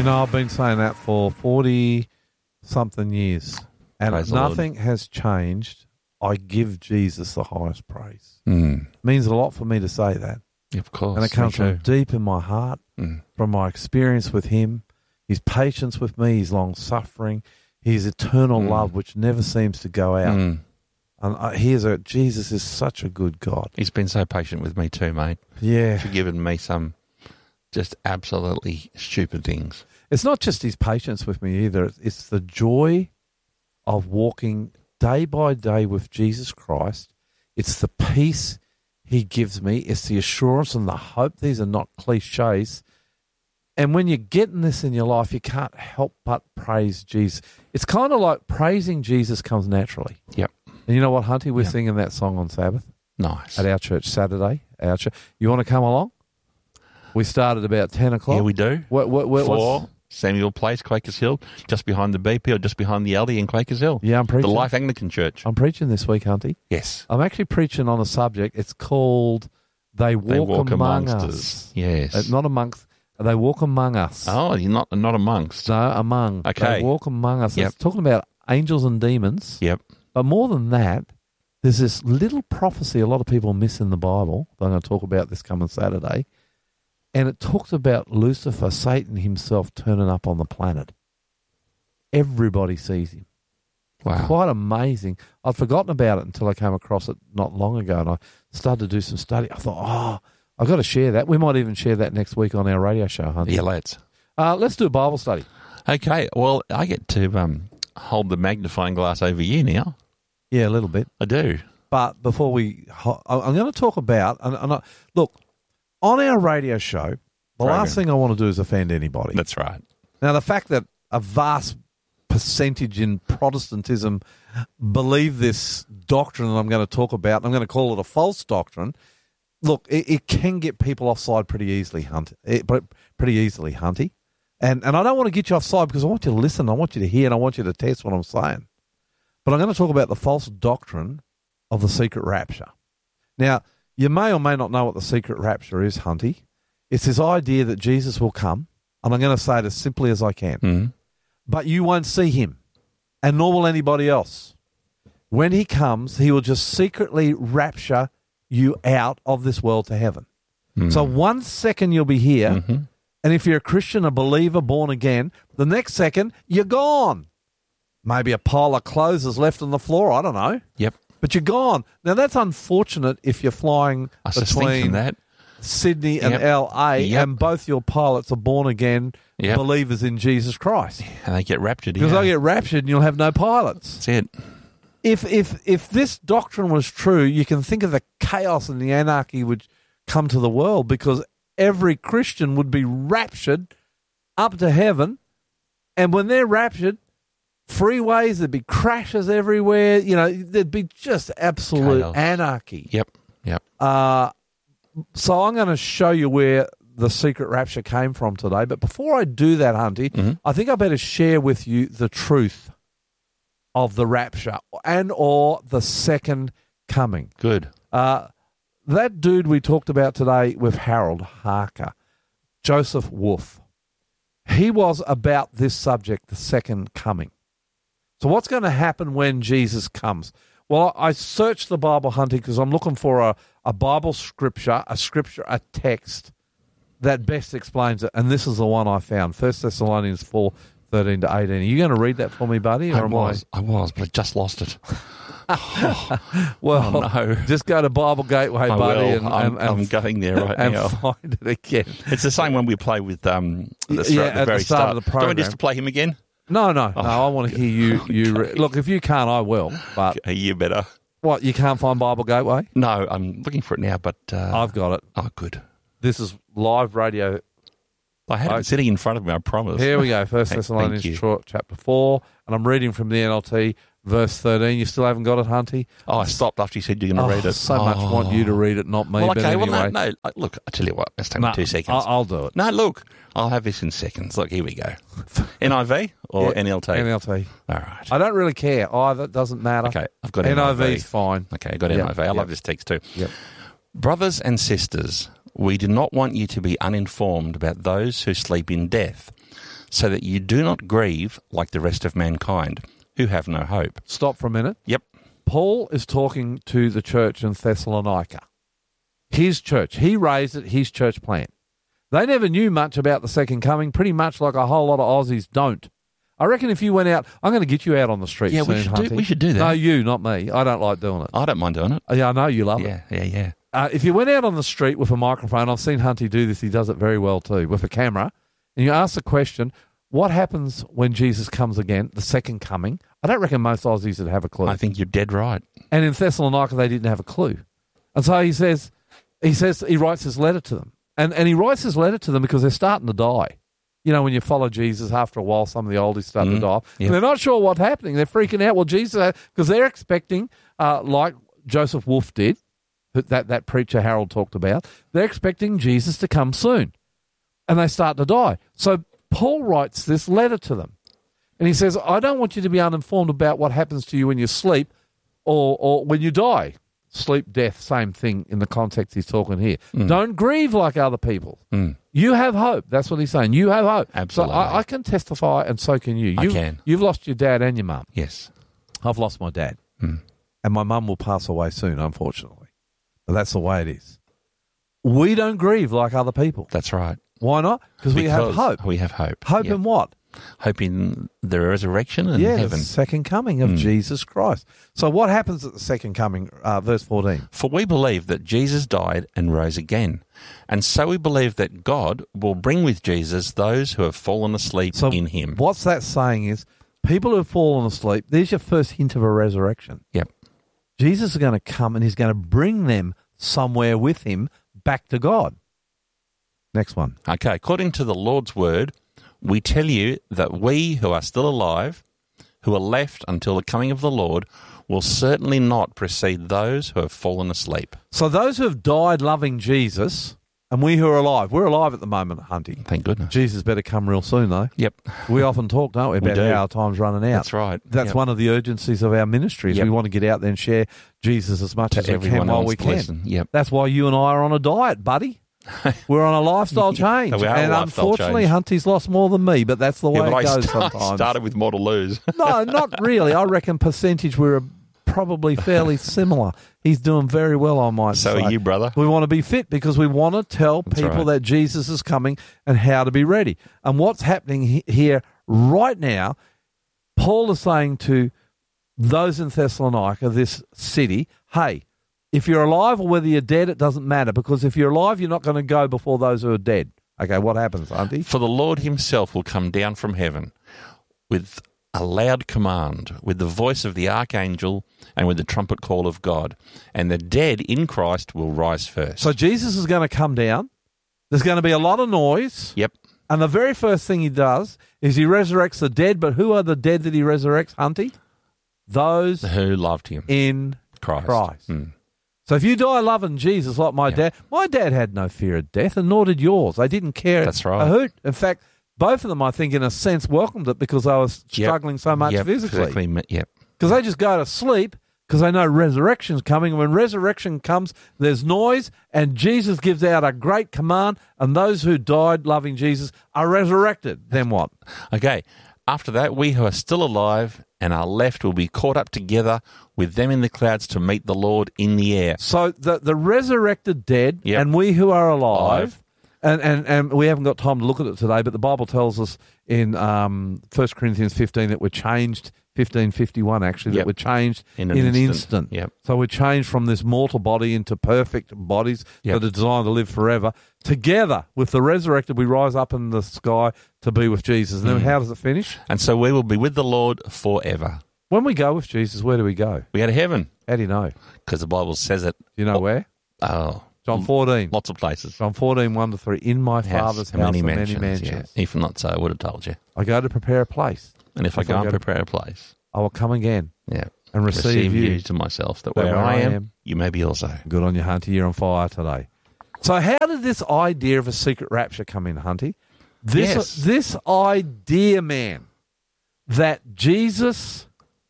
know, I've been saying that for 40-something years, and Praise the nothing has changed. I give Jesus the highest praise. Mm. It means a lot for me to say that. Of course. And it comes from deep in my heart, from my experience with him, his patience with me, his long-suffering, his eternal love, which never seems to go out. And Jesus is such a good God. He's been so patient with me too, mate. Yeah. Forgiven me some just absolutely stupid things. It's not just his patience with me either. It's the joy of walking day by day with Jesus Christ. It's the peace he gives me. It's the assurance and the hope. These are not cliches. And when you're getting this in your life, you can't help but praise Jesus. It's kind of like praising Jesus comes naturally. Yep. And you know what, Hunty? We're singing that song on Sabbath. Nice. At our church Saturday. Our church. You want to come along? We started about 10 o'clock. Yeah, we do. What's Samuel Place, Quakers Hill, just behind the BP or just behind the alley in Quakers Hill. Yeah, I'm preaching. The Life Anglican Church. I'm preaching this week, Hunty. Yes. I'm actually preaching on a subject. It's called They Walk Among Us. Yes. Not amongst. They walk among us. Oh, you're not amongst. No, among. Okay. They walk among us. Yep. It's talking about angels and demons. Yep. But more than that, there's this little prophecy a lot of people miss in the Bible. I'm going to talk about this coming Saturday. And it talks about Lucifer, Satan himself, turning up on the planet. Everybody sees him. Wow. Quite amazing. I'd forgotten about it until I came across it not long ago, and I started to do some study. I thought, I've got to share that. We might even share that next week on our radio show, Hunter. Yeah, let's. Let's do a Bible study. Okay. Well, I get to hold the magnifying glass over you now. Yeah, a little bit. I do. But before I'm going to talk about, look, on our radio show, the last thing I want to do is offend anybody. That's right. Now, the fact that a vast percentage in Protestantism believe this doctrine that I'm going to talk about, and I'm going to call it a false doctrine, look, it can get people offside pretty easily, Hunty. And I don't want to get you offside because I want you to listen, I want you to hear, and I want you to test what I'm saying. But I'm going to talk about the false doctrine of the secret rapture. Now, you may or may not know what the secret rapture is, Hunty. It's this idea that Jesus will come, and I'm going to say it as simply as I can, but you won't see him, and nor will anybody else. When he comes, he will just secretly rapture you out of this world to heaven. So 1 second you'll be here, and if you're a Christian, a believer, born again, the next second you're gone. Maybe a pile of clothes is left on the floor, I don't know. Yep. But you're gone. Now, that's unfortunate if you're flying between Sydney and LA and both your pilots are born-again believers in Jesus Christ. And they get raptured. Because they'll get raptured and you'll have no pilots. That's it. If this doctrine was true, you can think of the chaos and the anarchy would come to the world because every Christian would be raptured up to heaven. And when they're raptured, freeways, there'd be crashes everywhere. You know, there'd be just absolute chaos. Anarchy. Yep. So I'm going to show you where the secret rapture came from today. But before I do that, Hunty, I think I better share with you the truth of the rapture and or the second coming. Good. That dude we talked about today with Harold Harker, Joseph Wolf, he was about this subject, the second coming. So what's going to happen when Jesus comes? Well, I searched the Bible, Hunting, because I'm looking for a Bible scripture, a text that best explains it. And this is the one I found, 1 Thessalonians 4:13-18. Are you going to read that for me, buddy? I was, but I just lost it. Well, no. Just go to Bible Gateway, buddy. I'm going there right and now. Find it again. It's the same one we play with at the start of the program. Do we just to play him again? No. I want to hear you. Okay. Look, if you can't, I will. But you better. What, you can't find Bible Gateway? No, I'm looking for it now, but... I've got it. Oh, good. This is live radio. I had it sitting in front of me, I promise. Here we go, 1 Thessalonians chapter 4, and I'm reading from the NLT, verse 13. You still haven't got it, Hunty? Oh, I stopped after you said you're going to read it. So much want you to read it, not me. Well, but okay, anyway. no. Look, I tell you what, let's take 2 seconds. I'll do it. No, look, I'll have this in seconds. Look, here we go. NIV or NLT? NLT. All right. I don't really care either. It doesn't matter. Okay, I've got NIV. NIV's fine. Okay, I've got NIV. I love this text too. Yep. Brothers and sisters, we do not want you to be uninformed about those who sleep in death, so that you do not grieve like the rest of mankind, who have no hope. Stop for a minute. Yep. Paul is talking to the church in Thessalonica. His church. He raised it, his church plant. They never knew much about the second coming, pretty much like a whole lot of Aussies don't. I reckon if you went out, I'm going to get you out on the street Yeah, soon, Hunty. we should do that. No, you, not me. I don't like doing it. I don't mind doing it. Yeah, I know you love it. Yeah. If you went out on the street with a microphone, I've seen Hunty do this, he does it very well too, with a camera, and you ask the question, what happens when Jesus comes again, the second coming? I don't reckon most Aussies would have a clue. I think you're dead right. And in Thessalonica, they didn't have a clue. And so he writes his letter to them. And he writes his letter to them because they're starting to die. You know, when you follow Jesus, after a while, some of the oldies start to die. Yep. And they're not sure what's happening. They're freaking out. Well, Jesus, because they're expecting, like Joseph Wolf did, that preacher Harold talked about, they're expecting Jesus to come soon. And they start to die. So Paul writes this letter to them. And he says, I don't want you to be uninformed about what happens to you when you sleep or when you die. Sleep, death, same thing in the context he's talking here. Don't grieve like other people. You have hope. That's what he's saying. You have hope. Absolutely. So I can testify, and so can you. I can. You've lost your dad and your mum. Yes. I've lost my dad. And my mum will pass away soon, unfortunately. But that's the way it is. We don't grieve like other people. That's right. Why not? Because we have hope. We have hope. Hope in what? Hope in the resurrection and the heaven. second coming of Jesus Christ. So what happens at the second coming, verse 14? For we believe that Jesus died and rose again. And so we believe that God will bring with Jesus those who have fallen asleep in him. What's that saying is, people who have fallen asleep, there's your first hint of a resurrection. Yep. Jesus is going to come and he's going to bring them somewhere with him back to God. Next one. Okay, according to the Lord's word, we tell you that we who are still alive, who are left until the coming of the Lord, will certainly not precede those who have fallen asleep. So those who have died loving Jesus, and we who are alive, we're alive at the moment, Hunty. Thank goodness. Jesus better come real soon, though. Yep. We often talk, don't we, about how our time's running out. That's right. That's one of the urgencies of our ministries. We want to get out there and share Jesus as much as we can while we can. Listen. Yep. That's why you and I are on a diet, buddy. We're on a lifestyle change. We are and a lifestyle unfortunately, change. Hunty's lost more than me, but that's the way it goes I sometimes. started with more to lose. No, not really. I reckon percentage we're probably fairly similar. He's doing very well, I might say. So are you, brother. We want to be fit because we want to tell people that Jesus is coming and how to be ready. And what's happening here right now, Paul is saying to those in Thessalonica, this city, hey, if you're alive or whether you're dead, it doesn't matter, because if you're alive, you're not going to go before those who are dead. Okay, what happens, Auntie? For the Lord himself will come down from heaven with a loud command, with the voice of the archangel and with the trumpet call of God, and the dead in Christ will rise first. So Jesus is going to come down. There's going to be a lot of noise. Yep. And the very first thing he does is he resurrects the dead, but who are the dead that he resurrects, Hunty? Those who loved him in Christ. So if you die loving Jesus like my dad had no fear of death, and nor did yours. They didn't care That's right. a hoot. In fact, both of them, I think, in a sense, welcomed it because they were struggling so much physically. Because they just go to sleep because they know resurrection's coming. And when resurrection comes, there's noise, and Jesus gives out a great command, and those who died loving Jesus are resurrected. Then what? Okay. After that, we who are still alive and are left will be caught up together with them in the clouds to meet the Lord in the air. So the resurrected dead and we who are alive, and we haven't got time to look at it today, but the Bible tells us in 1 Corinthians 15 that we're changed, 15:51 actually, that we're changed in an instant. Yep. So we're changed from this mortal body into perfect bodies that are designed to live forever. Together with the resurrected, we rise up in the sky to be with Jesus. And then how does it finish? And so we will be with the Lord forever. When we go with Jesus, where do we go? We go to heaven. How do you know? Because the Bible says it. Do you know where? Oh. John 14. Lots of places. John 14, 1-3. In my Father's house many are mansions, many mansions. Yeah. If not so, I would have told you. I go to prepare a place. And if I go and prepare a place, I will come again. Yeah. And receive you to myself, that where I am, you may be also. Good on you, Hunty. You're on fire today. So how did this idea of a secret rapture come in, Hunty? This idea, man, that Jesus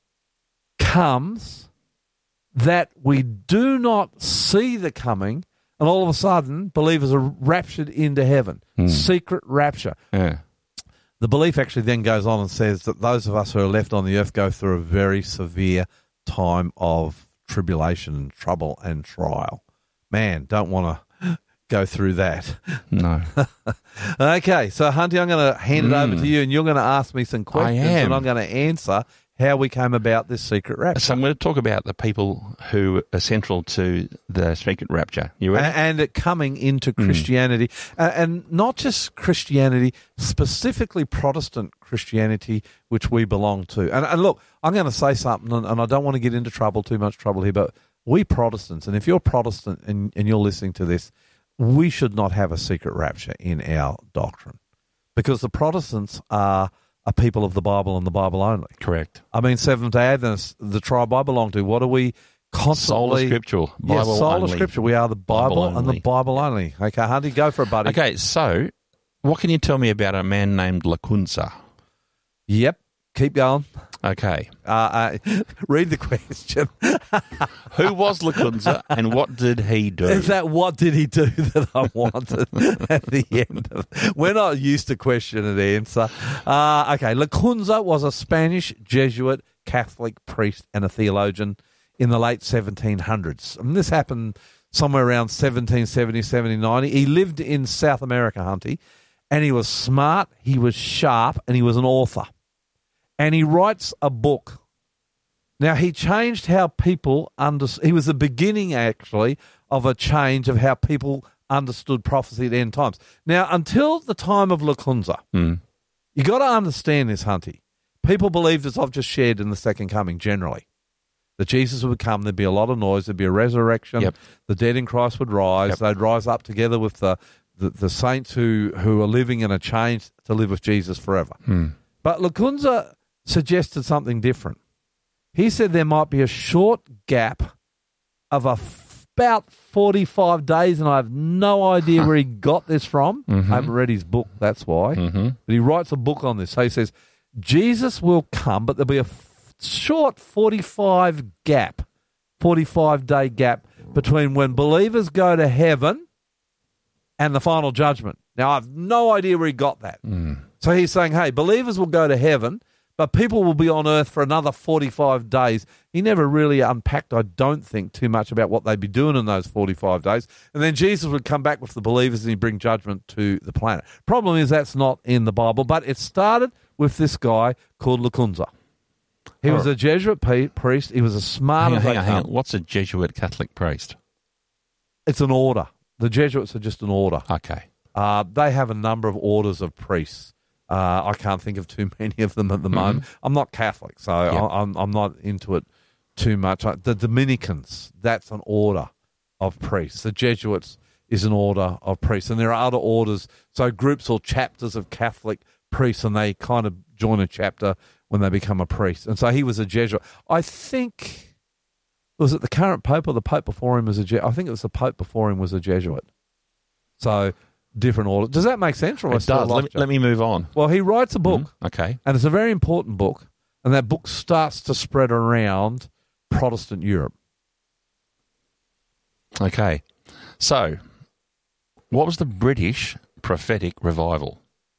comes, that we do not see the coming, and all of a sudden believers are raptured into heaven. Secret rapture. Yeah. The belief actually then goes on and says that those of us who are left on the earth go through a very severe time of tribulation and trouble and trial. Man, don't want to go through that. No. Okay, so Hunty, I'm going to hand it over to you, and you're going to ask me some questions, and I'm going to answer how we came about this secret rapture. So I'm going to talk about the people who are central to the secret rapture. You ready? And it coming into Christianity, and not just Christianity, specifically Protestant Christianity, which we belong to. And look, I'm going to say something, and I don't want to get into too much trouble here, but we Protestants, and if you're Protestant and you're listening to this, we should not have a secret rapture in our doctrine, because the Protestants are a people of the Bible and the Bible only. Correct. I mean, Seventh-day Adventists, the tribe I belong to, what are we constantly? Sola Scriptural. Bible yes, Sola only. Scripture. We are the Bible and the only. Bible only. Okay, Hunty, go for it, buddy. Okay, so what can you tell me about a man named Lacunza? Yep, keep going. Okay. Read the question. Who was Lacunza and what did he do? Is that what did he do that I wanted at the end of it? We're not used to question and answer. Okay, Lacunza was a Spanish Jesuit Catholic priest and a theologian in the late 1700s. And this happened somewhere around 1770, 1790. He lived in South America, Hunty, and he was smart, he was sharp, and he was an author. And he writes a book. Now, he changed how people understood. He was the beginning, actually, of a change of how people understood prophecy at end times. Now, until the time of Lacunza, you got to understand this, Hunty. People believed, as I've just shared in the second coming, generally, that Jesus would come, there'd be a lot of noise, there'd be a resurrection, the dead in Christ would rise, they'd rise up together with the saints who are living in a change to live with Jesus forever. But Lacunza suggested something different. He said there might be a short gap of about 45 days, and I have no idea where he got this from. I haven't read his book, that's why. But he writes a book on this. So he says, Jesus will come, but there'll be a short 45-day gap between when believers go to heaven and the final judgment. Now, I have no idea where he got that. So he's saying, hey, believers will go to heaven, but people will be on earth for another 45 days. He never really unpacked, I don't think, too much about what they'd be doing in those 45 days. And then Jesus would come back with the believers and he'd bring judgment to the planet. Problem is that's not in the Bible, but it started with this guy called Lacunza. He was a Jesuit priest. He was a smart Hang on. What's a Jesuit Catholic priest? It's an order. The Jesuits are just an order. Okay. They have a number of orders of priests. I can't think of too many of them at the moment. I'm not Catholic, so I'm not into it too much. The Dominicans, that's an order of priests. The Jesuits is an order of priests. And there are other orders, so groups or chapters of Catholic priests, and they kind of join a chapter when they become a priest. And so he was a Jesuit. I think, was it the current Pope or the Pope before him was a Jesuit? I think it was the Pope before him was a Jesuit. So different order. Does that make sense? Or it does. Let me move on. Well, he writes a book. Okay. And it's a very important book. And that book starts to spread around Protestant Europe. Okay. So, what was the British prophetic revival?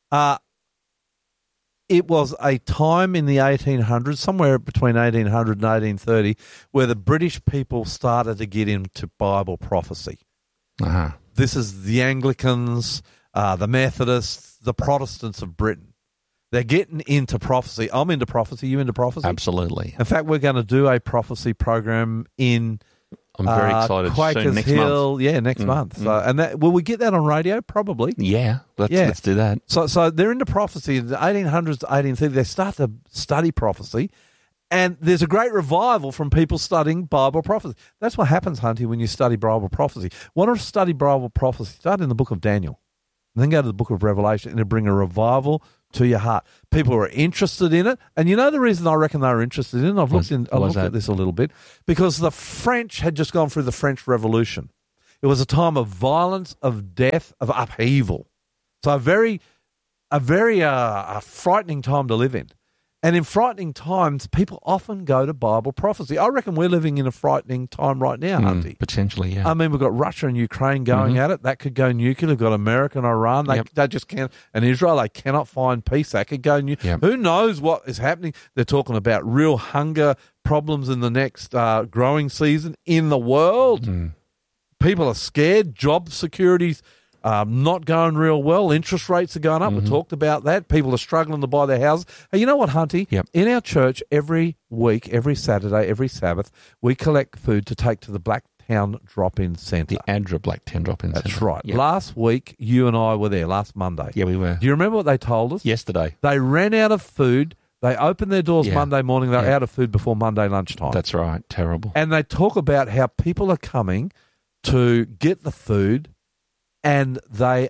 It was a time in the 1800s, somewhere between 1800 and 1830, where the British people started to get into Bible prophecy. This is the Anglicans, the Methodists, the Protestants of Britain. They're getting into prophecy. I'm into prophecy. You into prophecy? Absolutely. In fact, we're going to do a prophecy program in I'm very excited. Quakers soon, next Hill, month. yeah, next month. So, and that, will we get that on radio? Probably. Yeah, let's do that. So they're into prophecy. In the 1800s to 1830, they start to study prophecy, and there's a great revival from people studying Bible prophecy. That's what happens, Hunty, when you study Bible prophecy. Want to study Bible prophecy? Start in the book of Daniel, and then go to the book of Revelation, and it'll bring a revival to your heart. People are interested in it, and you know the reason I reckon they were interested in it? I've looked at this a little bit, because the French had just gone through the French Revolution. It was a time of violence, of death, of upheaval. So a very frightening time to live in. And in frightening times, people often go to Bible prophecy. I reckon we're living in a frightening time right now, Hunty. Potentially, yeah. I mean, we've got Russia and Ukraine going at it. That could go nuclear. We've got America and Iran. They just can't. And Israel, they cannot find peace. That could go nuclear. Yep. Who knows what is happening? They're talking about real hunger problems in the next growing season in the world. People are scared. Job security's not going real well. Interest rates are going up. We talked about that. People are struggling to buy their houses. Hey, you know what, Hunty? Yep. In our church, every week, every Saturday, every Sabbath, we collect food to take to the Blacktown Drop-In Centre. The ADRA Blacktown Drop-In Centre. That's right. Yep. Last week, you and I were there, last Monday. Yeah, we were. Do you remember what they told us? Yesterday. They ran out of food. They opened their doors Yeah. Monday morning. They were Yeah. out of food before Monday lunchtime. That's right. Terrible. And they talk about how people are coming to get the food, and they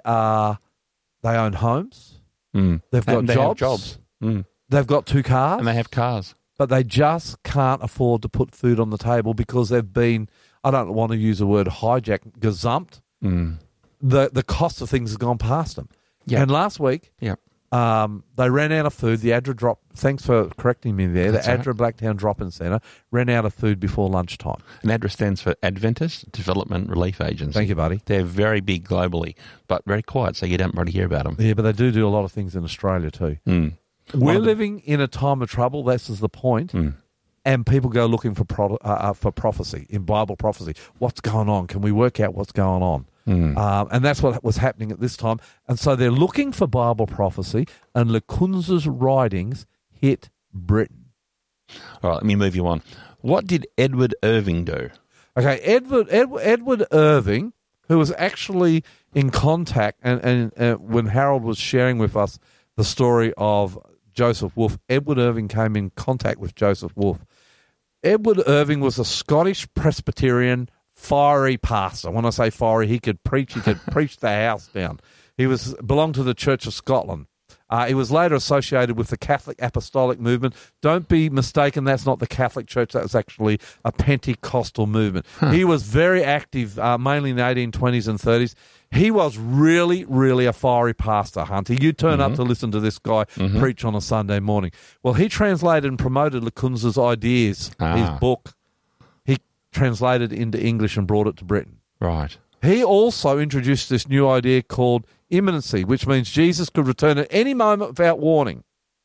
own homes. They've got And they jobs. have jobs. They've got 2 cars. And they have cars. but they just can't afford to put food on the table because they've been, I don't want to use the word hijacked, gazumped. The cost of things has gone past them. Yep. And last week, Yep. they ran out of food. The ADRA drop. Thanks for correcting me there. That's the right. ADRA Blacktown Drop-In Centre ran out of food before lunchtime. And ADRA stands for Adventist Development Relief Agency. Thank you, buddy. They're very big globally, but very quiet, so you don't really hear about them. Yeah, but they do a lot of things in Australia too. Mm. We're living in a time of trouble. This is the point. And people go looking for prophecy, in Bible prophecy. What's going on? Can we work out what's going on? And that's what was happening at this time. And so they're looking for Bible prophecy, and Lacunza's writings hit Britain. All right, let me move you on. What did Edward Irving do? Okay, Edward Irving, who was actually in contact, and when Harold was sharing with us the story of Joseph Wolfe, Edward Irving came in contact with Joseph Wolfe. Edward Irving was a Scottish Presbyterian fiery pastor. When I say fiery, he could preach the house down. He belonged to the Church of Scotland. He was later associated with the Catholic Apostolic movement. Don't be mistaken, that's not the Catholic Church. That was actually a Pentecostal movement. He was very active, mainly in the 1820s and 30s. He was really, really a fiery pastor, Hunter. You turn up to listen to this guy preach on a Sunday morning. Well, he translated and promoted Lacunza's ideas, his book. He translated into English and brought it to Britain. Right. He also introduced this new idea called imminency, which means Jesus could return at any moment without warning.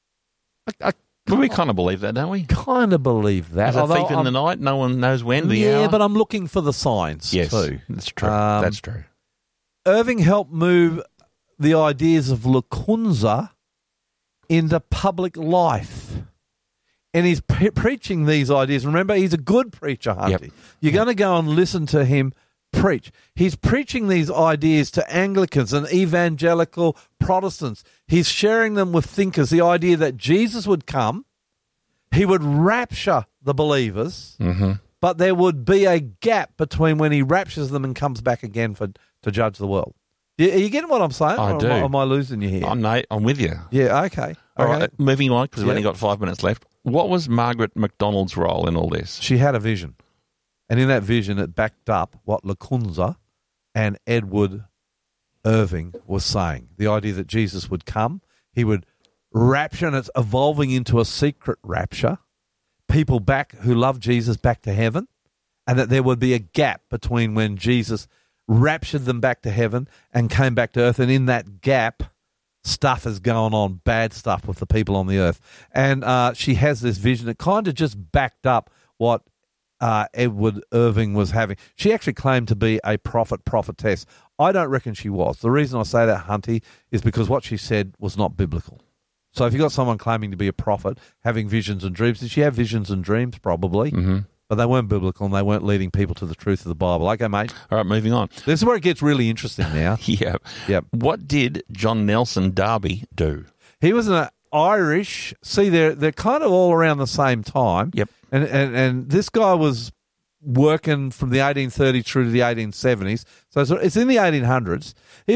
Well, we kind of believe that, don't we? Kind of believe that. As a thief in the night, no one knows when, the hour. Yeah, but I'm looking for the signs too. That's true. That's true. Irving helped move the ideas of Lacunza into public life. And he's preaching these ideas. Remember, he's a good preacher, Hunty. Yep. You're going to go and listen to him preach. He's preaching these ideas to Anglicans and evangelical Protestants. He's sharing them with thinkers, the idea that Jesus would come, he would rapture the believers, but there would be a gap between when he raptures them and comes back again to judge the world. Are you getting what I'm saying? I or do. Am I losing you here? I'm with you. Yeah, okay. All Okay. right, moving on, because we've Yeah. only got 5 minutes left. What was Margaret MacDonald's role in all this? She had a vision. And in that vision, it backed up what Lacunza and Edward Irving was saying. The idea that Jesus would come, he would rapture, and it's evolving into a secret rapture. People back who love Jesus back to heaven, and that there would be a gap between when Jesus raptured them back to heaven and came back to earth. And in that gap, stuff is going on, bad stuff with the people on the earth. And she has this vision that kind of just backed up what Edward Irving was having. She actually claimed to be a prophetess. I don't reckon she was. The reason I say that, Hunty, is because what she said was not biblical. So if you've got someone claiming to be a prophet, having visions and dreams, did she have visions and dreams? Probably. But they weren't biblical and they weren't leading people to the truth of the Bible. Okay, mate. All right, moving on. This is where it gets really interesting now. Yeah. Yep. What did John Nelson Darby do? He was an Irish. See, they're kind of all around the same time. Yep. And this guy was working from the 1830s through to the 1870s. So it's in the 1800s.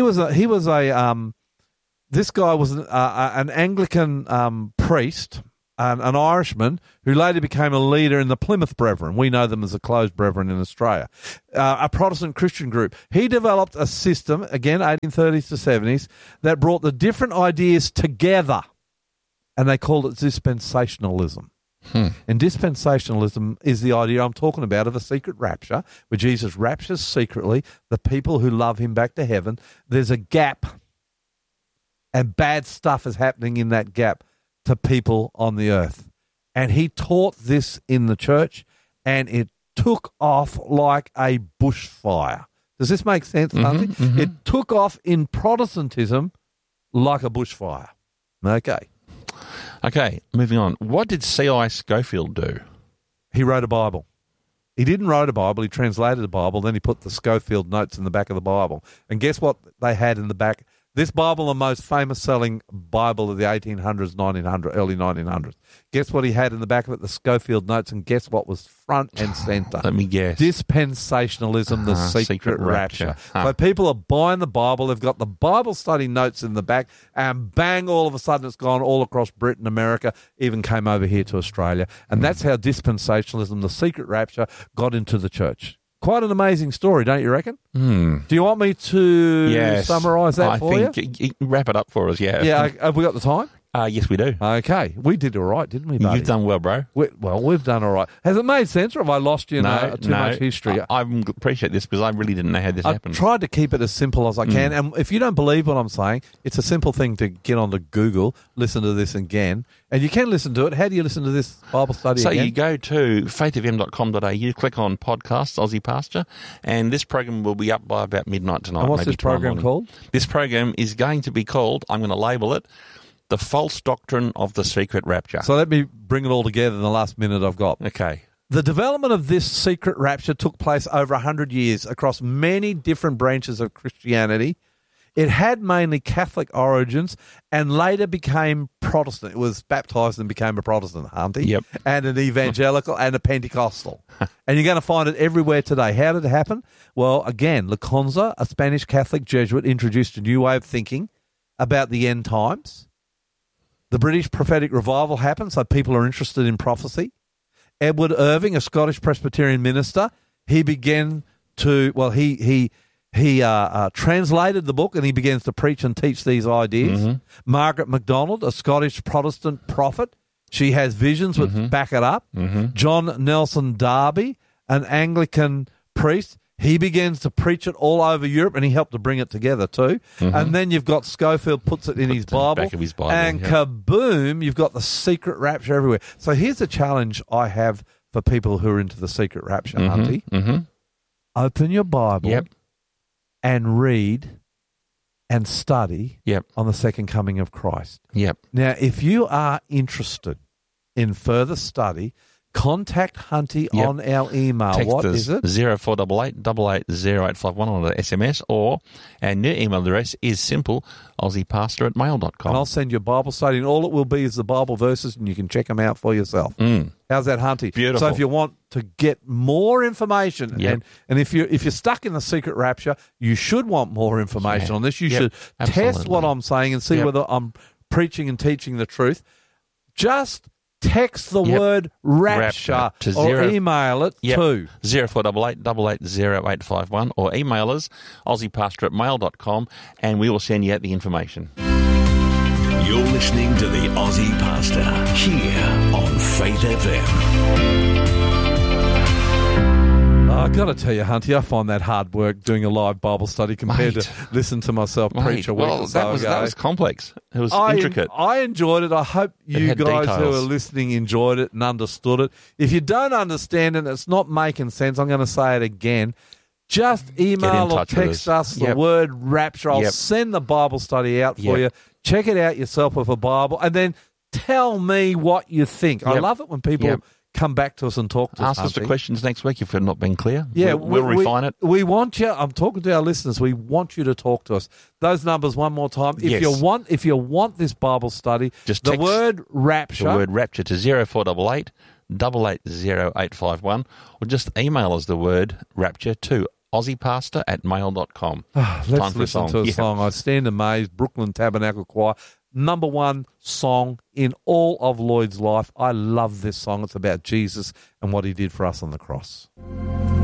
This guy was an Anglican priest, an Irishman, who later became a leader in the Plymouth Brethren. We know them as the Closed Brethren in Australia. A Protestant Christian group. He developed a system, again, 1830s to 70s, that brought the different ideas together and they called it dispensationalism. And dispensationalism is the idea I'm talking about of a secret rapture, where Jesus raptures secretly the people who love him back to heaven. There's a gap, and bad stuff is happening in that gap to people on the earth. And he taught this in the church, and it took off like a bushfire. Does this make sense, Hunty? Mm-hmm. It took off in Protestantism like a bushfire. Okay, moving on. What did C.I. Scofield do? He wrote a Bible. He didn't write a Bible. He translated the Bible. Then he put the Scofield notes in the back of the Bible. And guess what they had in the back? This Bible, the most famous selling Bible of the 1800s, 1900s, early 1900s. Guess what he had in the back of it? The Scofield notes. And guess what was front and center? Let me guess. Dispensationalism, the secret rapture. So people are buying the Bible. They've got the Bible study notes in the back, and bang, all of a sudden it's gone all across Britain, America, even came over here to Australia. And that's how dispensationalism, the secret rapture, got into the church. Quite an amazing story, don't you reckon? Do you want me to summarise that for you? I think you wrap it up for us, yeah. Yeah, have we got the time? Yes, we do. Okay. We did all right, didn't we, buddy? You've done well, bro. We've done all right. Has it made sense, or have I lost you in too much history? I appreciate this because I really didn't know how this happened. I tried to keep it as simple as I can. And if you don't believe what I'm saying, it's a simple thing to get onto Google, listen to this again, and you can listen to it. How do you listen to this Bible study again? So you go to faithfm.com.au, click on Podcasts, Aussie Pastor, and this program will be up by about midnight tonight. And what's maybe this program called? This program is going to be called, I'm going to label it, The False Doctrine of the Secret Rapture. So let me bring it all together in the last minute I've got. Okay. The development of this secret rapture took place over 100 years across many different branches of Christianity. It had mainly Catholic origins and later became Protestant. It was baptized and became a Protestant, Hunty. Yep. And an evangelical and a Pentecostal. And you're going to find it everywhere today. How did it happen? Well, again, Laconza, a Spanish Catholic Jesuit, introduced a new way of thinking about the end times. The British prophetic revival happened, so people are interested in prophecy. Edward Irving, a Scottish Presbyterian minister, he began to, he translated the book and he begins to preach and teach these ideas. Margaret MacDonald, a Scottish Protestant prophet, she has visions which back it up. John Nelson Darby, an Anglican priest, he begins to preach it all over Europe, and he helped to bring it together too. And then you've got Scofield puts it in his Bible, back of his Bible, and kaboom, you've got the secret rapture everywhere. So here's a challenge I have for people who are into the secret rapture, Hunty. Open your Bible and read and study on the second coming of Christ. Now, if you are interested in further study, contact Hunty on our email. Text what is it? 0488 880851 on the SMS, or our new email address is simple, aussiepastor@mail.com. And I'll send you a Bible study, and all it will be is the Bible verses, and you can check them out for yourself. How's that, Hunty? Beautiful. So if you want to get more information, and if you're stuck in the secret rapture, you should want more information on this. You should test what I'm saying and see whether I'm preaching and teaching the truth. Just text the word rapture or email it to 0488 880851 or email us aussiepastor@mail.com, and we will send you out the information. You're listening to the Aussie Pastor here on Faith FM. I've got to tell you, Hunty, I find that hard work doing a live Bible study compared to listen to myself preach a week or so ago. That was complex. It was intricate. I enjoyed it. I hope you guys who are listening enjoyed it and understood it. If you don't understand it, it's not making sense, I'm going to say it again. Just email or text us the word rapture. I'll send the Bible study out for you. Check it out yourself with a Bible, and then tell me what you think. I love it when people come back to us and talk to us. Ask us the questions next week if we've not been clear. Yeah, we'll refine it. We want you. I'm talking to our listeners. We want you to talk to us. Those numbers one more time. If you want this Bible study, just the word rapture. The word rapture to 0488 880851, or just email us the word rapture to aussiepastor@mail.com. Let's listen to a song. I stand amazed. Brooklyn Tabernacle Choir. #1 song in all of Lloyd's life. I love this song. It's about Jesus and what he did for us on the cross.